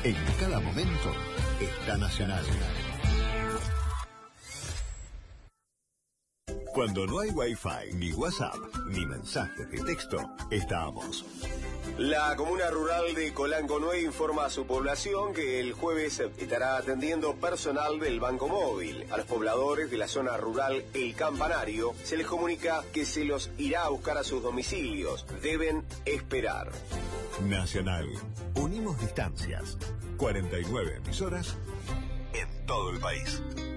En cada momento está Nacional. Cuando no hay Wi-Fi, ni WhatsApp, ni mensajes de texto, estamos. La comuna rural de Colangonuey informa a su población que el jueves estará atendiendo personal del Banco Móvil. A los pobladores de la zona rural El Campanario se les comunica que se los irá a buscar a sus domicilios. Deben esperar. Nacional. Unimos distancias. 49 emisoras en todo el país.